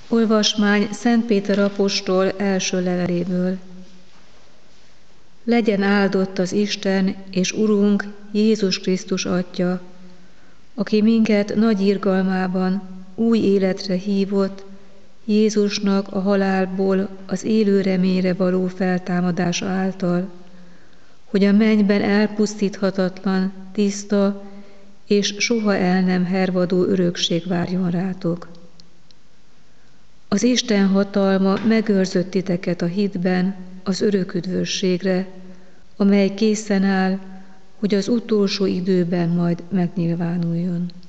Olvasmány Szent Péter apostol első leveléből. Legyen áldott az Isten és Urunk Jézus Krisztus Atya, aki minket nagy irgalmában új életre hívott, Jézusnak a halálból az élő reményre való feltámadása által, hogy a mennyben elpusztíthatatlan, tiszta és soha el nem hervadó örökség várjon rátok. Az Isten hatalma megőrzött titeket a hitben az örök üdvösségre, amely készen áll, hogy az utolsó időben majd megnyilvánuljon.